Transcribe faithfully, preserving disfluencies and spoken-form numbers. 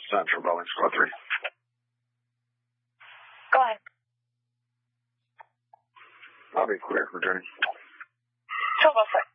Central, Boeing Squad three. Go ahead. I'll be clear, returning. twelve oh six.